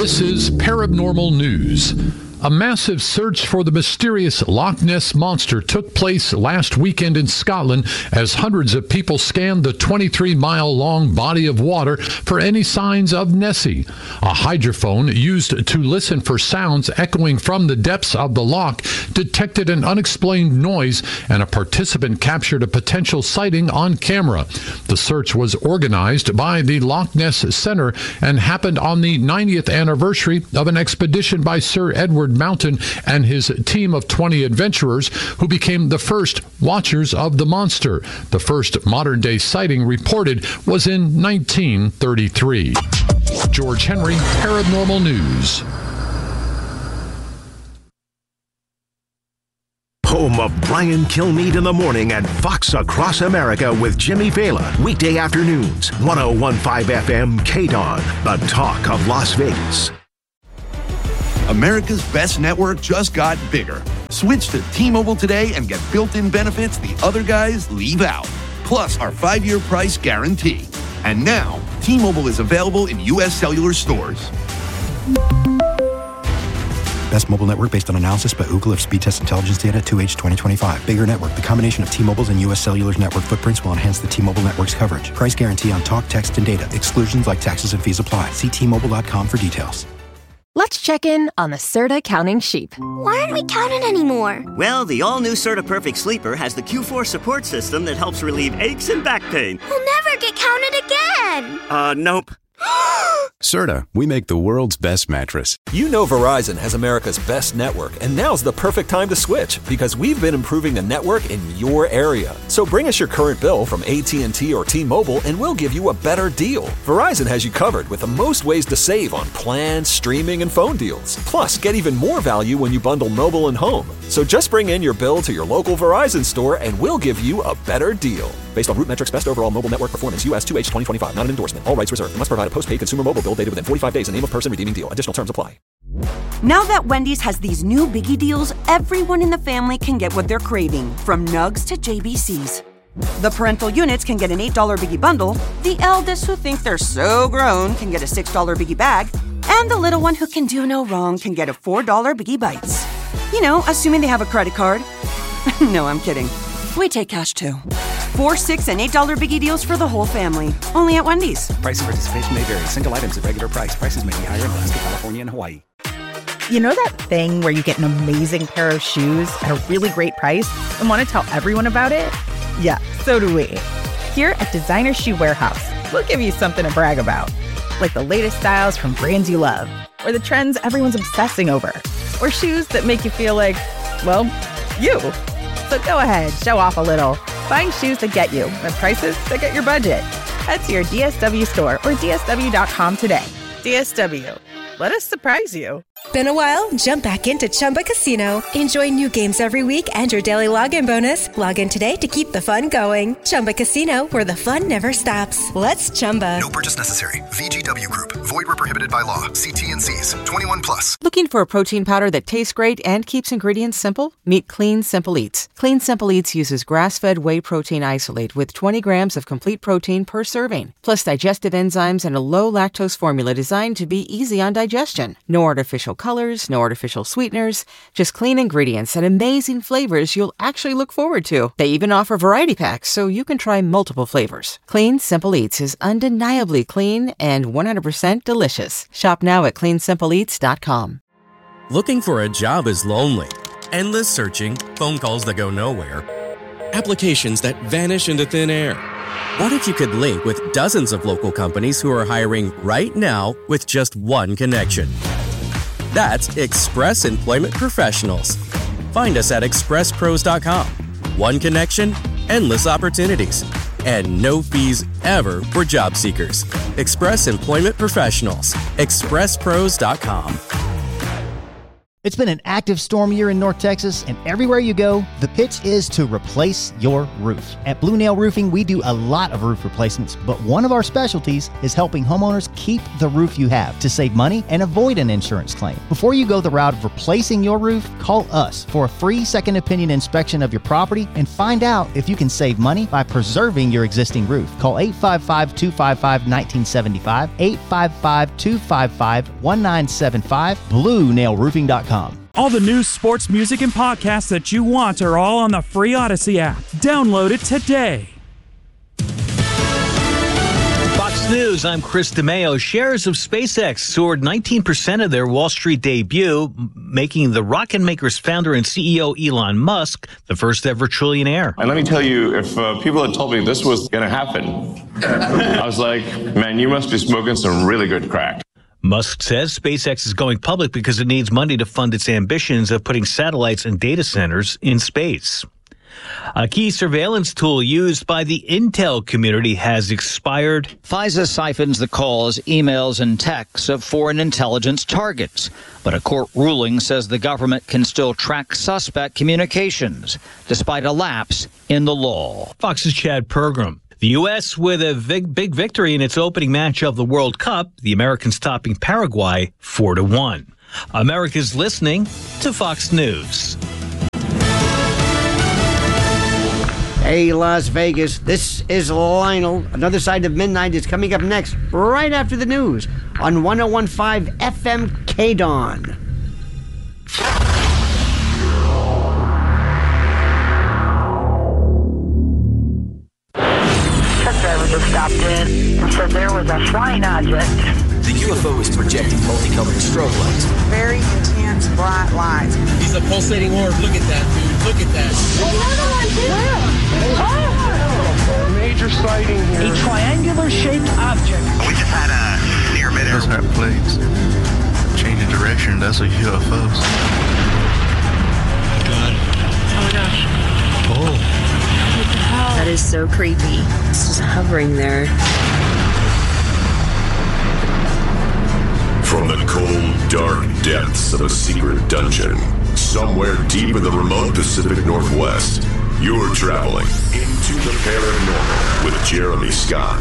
This is Paranormal News. A massive search for the mysterious Loch Ness Monster took place last weekend in Scotland as hundreds of people scanned the 23-mile-long body of water for any signs of Nessie. A hydrophone used to listen for sounds echoing from the depths of the loch detected an unexplained noise, and a participant captured a potential sighting on camera. The search was organized by the Loch Ness Center and happened on the 90th anniversary of an expedition by Sir Edward Mountain and his team of 20 adventurers who became the first watchers of the monster. The first modern-day sighting reported was in 1933. George Henry, Paranormal News. Home of Brian Kilmeade in the morning and Fox Across America with Jimmy Vela. Weekday afternoons, 101.5 FM KDON, the talk of Las Vegas. America's best network just got bigger. Switch to T-Mobile today and get built-in benefits the other guys leave out. Plus our 5-year price guarantee. And now, T-Mobile is available in U.S. cellular stores. Best mobile network based on analysis by Ookla of speed test intelligence data 2H 2025. Bigger network. The combination of T-Mobile's and U.S. Cellular's network footprints will enhance the T-Mobile network's coverage. Price guarantee on talk, text, and data. Exclusions like taxes and fees apply. See T-Mobile.com for details. Let's check in on the Serta counting sheep. Why aren't we counting anymore? Well, the all-new Serta Perfect Sleeper has the Q4 support system that helps relieve aches and back pain. We'll never get counted again. Nope. Serta, we make the world's best mattress. You know Verizon has America's best network, and now's the perfect time to switch because we've been improving the network in your area. So bring us your current bill from AT&T or T-Mobile, and we'll give you a better deal. Verizon has you covered with the most ways to save on plans, streaming, and phone deals. Plus, get even more value when you bundle mobile and home. So just bring in your bill to your local Verizon store, and we'll give you a better deal. Based on Root Metrics Best Overall Mobile Network Performance, US 2H 2025. Not an endorsement. All rights reserved. You must provide a postpaid consumer mobile bill dated within 45 days and name of person redeeming deal. Additional terms apply. Now that Wendy's has these new biggie deals, everyone in the family can get what they're craving, from nugs to JBCs. The parental units can get an $8 biggie bundle, the eldest who think they're so grown can get a $6 biggie bag, and the little one who can do no wrong can get a $4 biggie bites. You know, assuming they have a credit card. No, I'm kidding. We take cash too. 4, 6, and $8 biggie deals for the whole family. Only at Wendy's. Price and participation may vary. Single items at regular price. Prices may be higher in Alaska, California, and Hawaii. You know that thing where you get an amazing pair of shoes at a really great price and want to tell everyone about it? Yeah, so do we. Here at Designer Shoe Warehouse, we'll give you something to brag about. Like the latest styles from brands you love, or the trends everyone's obsessing over, or shoes that make you feel like, well, you. So go ahead, show off a little. Find shoes that get you at prices that get your budget. Head to your DSW store or DSW.com today. DSW. Let us surprise you. Been a while? Jump back into Chumba Casino. Enjoy new games every week and your daily login bonus. Log in today to keep the fun going. Chumba Casino, where the fun never stops. Let's Chumba. No purchase necessary. VGW Group. Void where prohibited by law. See T&Cs. 21 plus. Looking for a protein powder that tastes great and keeps ingredients simple? Meet Clean Simple Eats. Clean Simple Eats uses grass-fed whey protein isolate with 20 grams of complete protein per serving, plus digestive enzymes and a low-lactose formula designed to be easy on digestion. No artificial colors, no artificial sweeteners, just clean ingredients and amazing flavors you'll actually look forward to. They even offer variety packs so you can try multiple flavors. Clean Simple Eats is undeniably clean and 100% delicious. Shop now at cleansimpleeats.com. Looking for a job is lonely. Endless searching, phone calls that go nowhere, applications that vanish into thin air. What if you could link with dozens of local companies who are hiring right now with just one connection? That's Express Employment Professionals. Find us at expresspros.com. One connection, endless opportunities, and no fees ever for job seekers. Express Employment Professionals. expresspros.com. It's been an active storm year in North Texas, and everywhere you go, the pitch is to replace your roof. At Blue Nail Roofing, we do a lot of roof replacements, but one of our specialties is helping homeowners keep the roof you have to save money and avoid an insurance claim. Before you go the route of replacing your roof, call us for a free second opinion inspection of your property and find out if you can save money by preserving your existing roof. Call 855-255-1975, 855-255-1975, BlueNailRoofing.com. All the news, sports, music, and podcasts that you want are all on the free Odyssey app. Download it today. Fox News, I'm Chris DeMeo. Shares of SpaceX soared 19% of their Wall Street debut, making the rocket maker's founder and CEO Elon Musk the first ever trillionaire. And let me tell you, if people had told me this was going to happen, I was like, man, you must be smoking some really good crack. Musk says SpaceX is going public because it needs money to fund its ambitions of putting satellites and data centers in space. A key surveillance tool used by the intel community has expired. FISA siphons the calls, emails, and texts of foreign intelligence targets. But a court ruling says the government can still track suspect communications, despite a lapse in the law. Fox's Chad Pergram. The U.S. with a big victory in its opening match of the World Cup, the Americans topping Paraguay 4-1. America's listening to Fox News. Hey, Las Vegas, this is Lionel. Another Side of Midnight is coming up next, right after the news, on 101.5 FM KDON. Just stopped in and said there was a flying object. The UFO is projecting multicolored strobe lights. Very intense, bright lights. He's a pulsating orb. Look at that, dude. Look at that. Another one, too. Major sighting here. A triangular-shaped object. We just had a near mid-air. Those aren't planes. Changing direction. That's a UFO. God. Oh, my gosh. Oh. That is so creepy. It's just hovering there. From the cold, dark depths of a secret dungeon, somewhere deep in the remote Pacific Northwest, you're traveling into the paranormal with Jeremy Scott.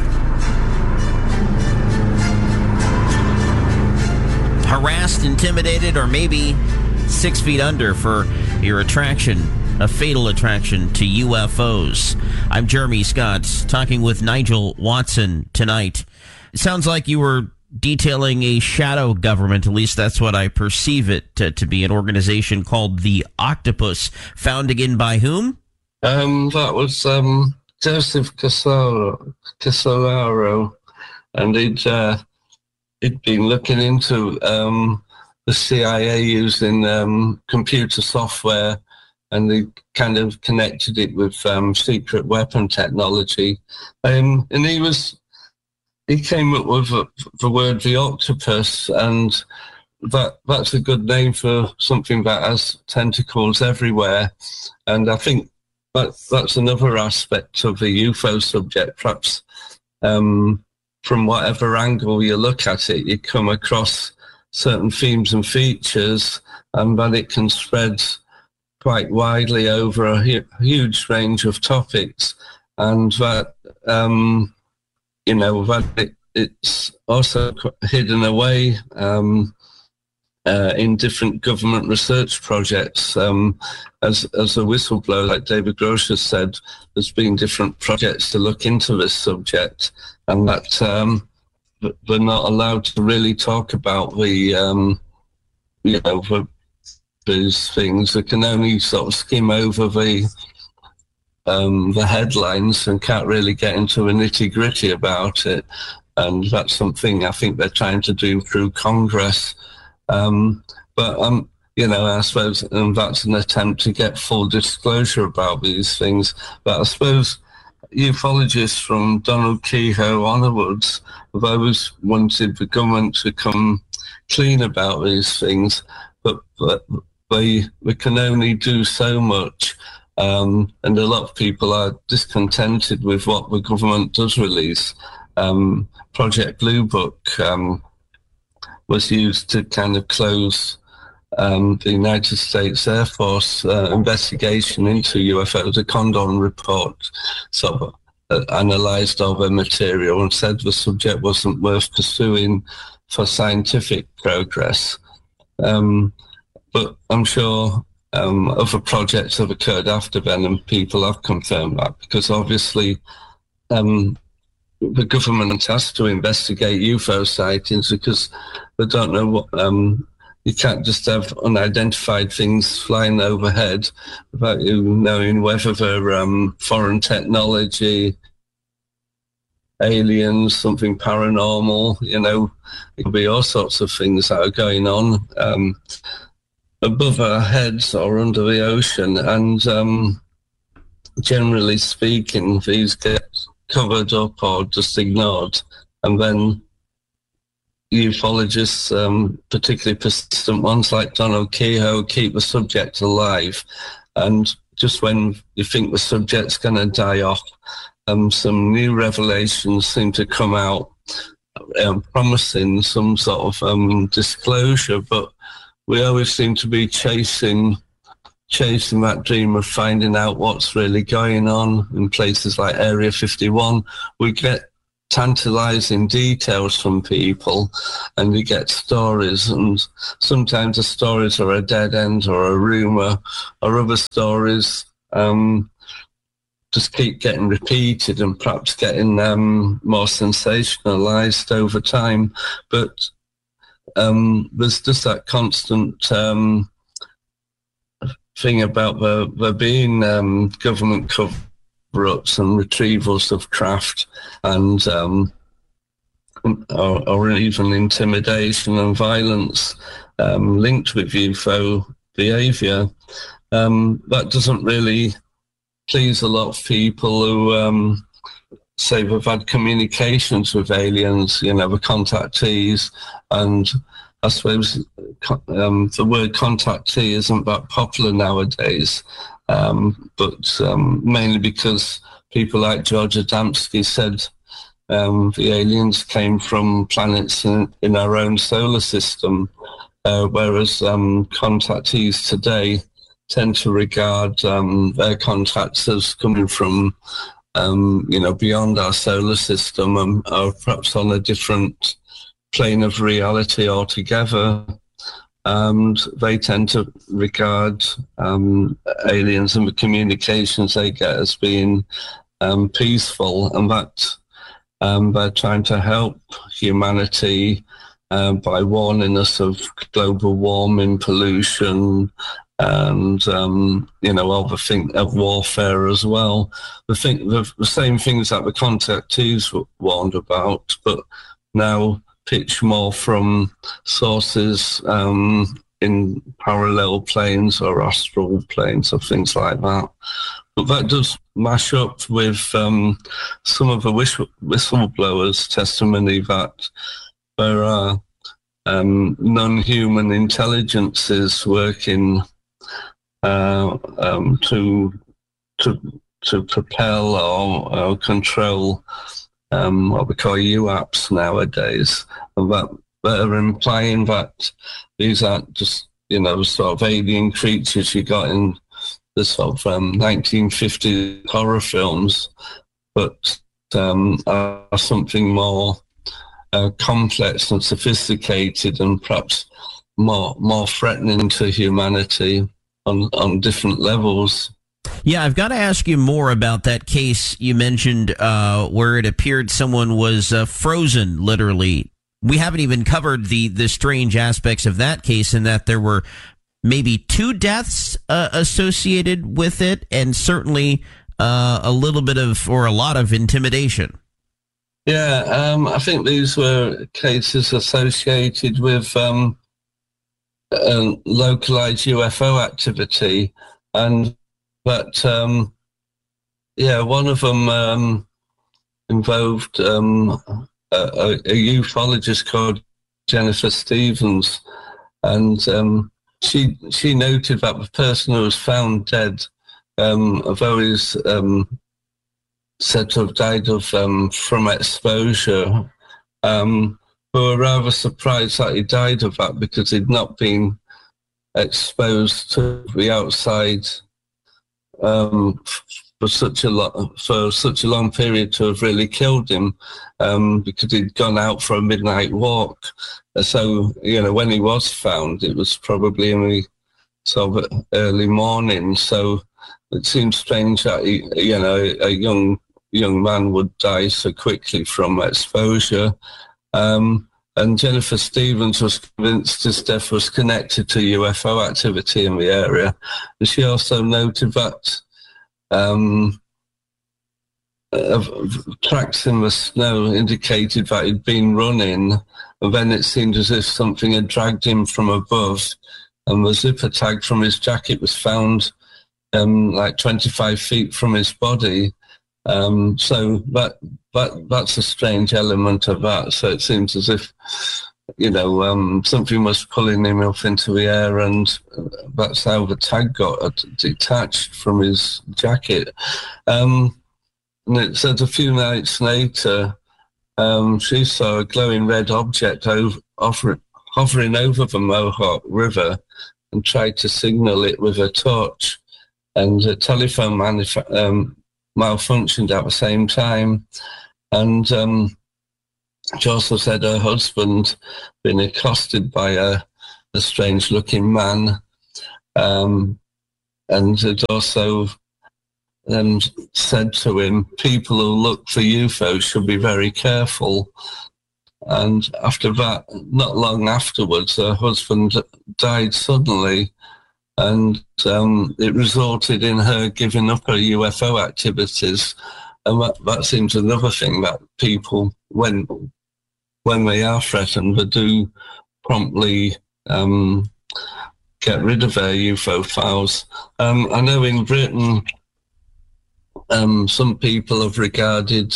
Harassed, intimidated, or maybe 6 feet under for your attraction. A fatal attraction to UFOs. I'm Jeremy Scott, talking with Nigel Watson tonight. It sounds like you were detailing a shadow government, at least that's what I perceive it to be, an organization called the Octopus, founded in by whom? That was Joseph Casolaro, and he'd been looking into the CIA using computer software, and they kind of connected it with secret weapon technology. And he came up with the word the octopus, and that's a good name for something that has tentacles everywhere. And I think that's another aspect of the UFO subject. Perhaps from whatever angle you look at it, you come across certain themes and features, and that it can spread quite widely over a huge range of topics, and that that it's also hidden away in different government research projects. As a whistleblower, like David Grosh has said, there's been different projects to look into this subject, and that they're not allowed to really talk about these things. They can only sort of skim over the headlines and can't really get into the nitty-gritty about it. And that's something I think they're trying to do through Congress. But I suppose that's an attempt to get full disclosure about these things. But I suppose ufologists from Donald Kehoe onwards have always wanted the government to come clean about these things, but we can only do so much, and a lot of people are discontented with what the government does release. Project Blue Book was used to kind of close the United States Air Force investigation into UFOs, the Condon report, sort of analysed all the material and said the subject wasn't worth pursuing for scientific progress. But I'm sure other projects have occurred after then, and people have confirmed that, because obviously the government has to investigate UFO sightings because they don't know what... you can't just have unidentified things flying overhead without you knowing whether they're foreign technology, aliens, something paranormal. It could be all sorts of things that are going on above our heads or under the ocean. And generally speaking, these get covered up or just ignored. And then ufologists, particularly persistent ones like Donald Kehoe, keep the subject alive. And just when you think the subject's going to die off, some new revelations seem to come out promising some sort of disclosure, but we always seem to be chasing that dream of finding out what's really going on in places like Area 51. We get tantalizing details from people and you get stories, and sometimes the stories are a dead end or a rumor, or other stories just keep getting repeated and perhaps getting more sensationalized over time. But there's just that constant thing about there being government cover-ups and retrievals of craft and or even intimidation and violence linked with UFO behavior. That doesn't really please a lot of people who say they've had communications with aliens, the contactees, and I suppose the word contactee isn't that popular nowadays, but mainly because people like George Adamski said the aliens came from planets in our own solar system, whereas contactees today tend to regard their contacts as coming from, beyond our solar system, or perhaps on a different plane of reality altogether. And they tend to regard aliens and the communications they get as being peaceful, and that they're trying to help humanity by warning us of global warming, pollution, and all the thing of warfare as well. The same things that the contactees were warned about, but now pitch more from sources in parallel planes or astral planes or things like that. But that does mash up with some of the whistleblowers' testimony that there are non-human intelligences working to propel or control what we call UAPs nowadays, and that are implying that these aren't just sort of alien creatures you got in the sort of 1950s horror films, but are something more complex and sophisticated, and perhaps more threatening to humanity on different levels. Yeah, I've got to ask you more about that case you mentioned where it appeared someone was frozen, literally. We haven't even covered the strange aspects of that case, in that there were maybe 2 deaths associated with it, and certainly a little bit of, or a lot of, intimidation. Yeah, I think these were cases associated with localized UFO activity, and but one of them involved a ufologist called Jennifer Stevens, and she noted that the person who was found dead, although he's said to have died of from exposure, we were rather surprised that he died of that, because he'd not been exposed to the outside for such a long period to have really killed him, because he'd gone out for a midnight walk. So, when he was found, it was probably in the sort of early morning. So it seems strange that a young man would die so quickly from exposure. And Jennifer Stevens was convinced his death was connected to UFO activity in the area. And she also noted that tracks in the snow indicated that he'd been running, and then it seemed as if something had dragged him from above, and the zipper tag from his jacket was found like 25 feet from his body. So that's a strange element of that. So it seems as if, something was pulling him up into the air, and that's how the tag got detached from his jacket. And it said a few nights later, she saw a glowing red object hovering over the Mohawk River, and tried to signal it with a torch. And the telephone malfunctioned at the same time. And she also said her husband been accosted by a strange-looking man, and had also said to him, people who look for UFOs should be very careful. And after that, not long afterwards, her husband died suddenly, and it resulted in her giving up her UFO activities. And that seems another thing that people, when they are threatened, they do promptly get rid of their UFO files. I know in Britain, some people have regarded,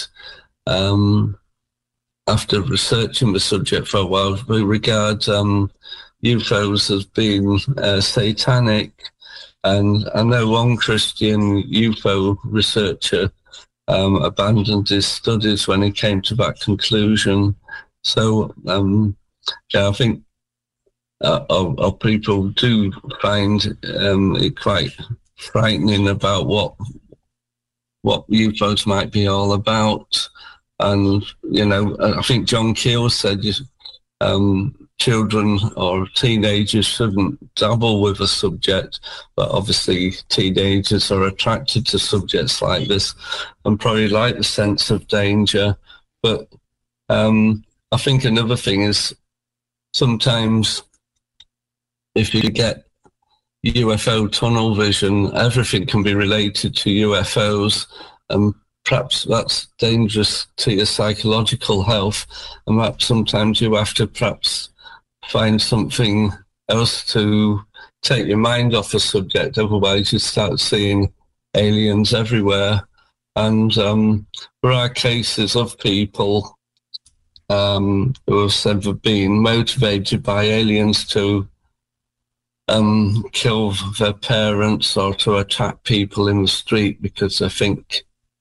after researching the subject for a while, they regard UFOs as being satanic. And I know one Christian UFO researcher abandoned his studies when he came to that conclusion. So, I think our people do find it quite frightening about what UFOs might be all about. And, I think John Keel said children or teenagers shouldn't dabble with a subject, but obviously teenagers are attracted to subjects like this and probably like the sense of danger. But I think another thing is sometimes if you get UFO tunnel vision, everything can be related to UFOs, and perhaps that's dangerous to your psychological health, and that sometimes you have to perhaps find something else to take your mind off the subject. Otherwise you start seeing aliens everywhere. And there are cases of people who have said they've been motivated by aliens to kill their parents or to attack people in the street because they think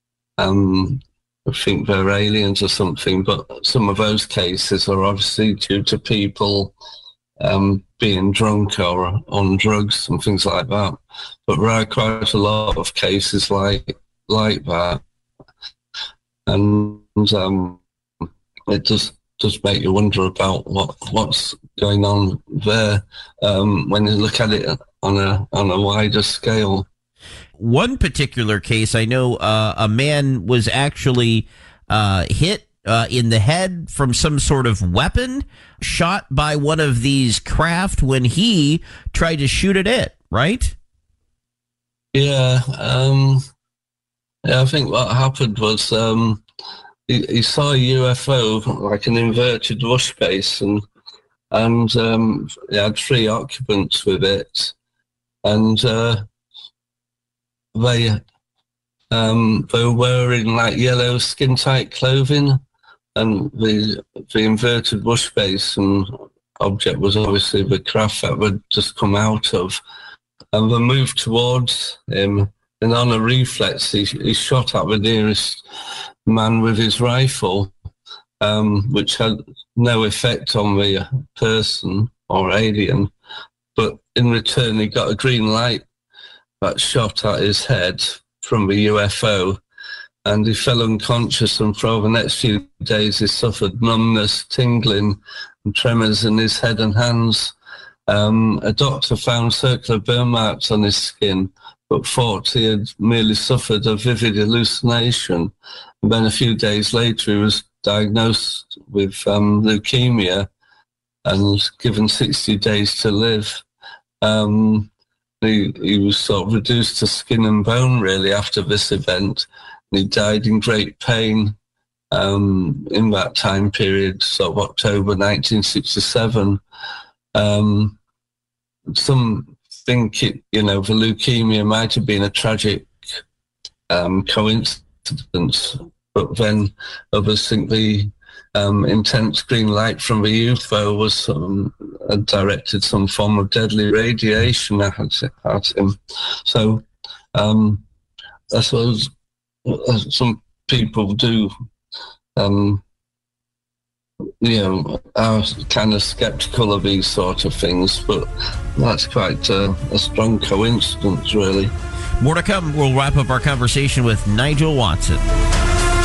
they're aliens or something. But some of those cases are obviously due to people being drunk or on drugs and things like that. But there are quite a lot of cases like that, and it does make you wonder about what's going on there when you look at it on a wider scale. One particular case, I know a man was actually hit in the head from some sort of weapon, shot by one of these craft when he tried to shoot at it, right? Yeah, I think what happened was he saw a UFO, like an inverted rush base, and he had 3 occupants with it, and they were wearing like yellow skin-tight clothing, and the inverted bush base and object was obviously the craft that would just come out of, and they moved towards him, and on a reflex he shot at the nearest man with his rifle, which had no effect on the person or alien. but in return he got a green light that shot at his head from a UFO, and he fell unconscious, and for over the next few days he suffered numbness, tingling and tremors in his head and hands. A doctor found circular burn marks on his skin, but thought he had merely suffered a vivid hallucination. And then a few days later he was diagnosed with leukemia and given 60 days to live. He was sort of reduced to skin and bone really after this event. He died in great pain in that time period, sort of October 1967. Some think the leukemia might have been a tragic coincidence, but then others think the intense green light from the UFO was directed some form of deadly radiation at him. So I suppose some people do, are kind of sceptical of these sort of things, but that's quite a strong coincidence, really. More to come. We'll wrap up our conversation with Nigel Watson.